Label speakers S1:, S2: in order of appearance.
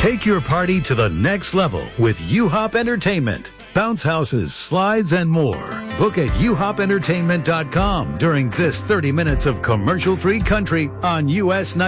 S1: Take your party to the next level with U-Hop Entertainment. Bounce houses, slides, and more. Book at uhopentertainment.com during this 30 minutes of commercial-free country on US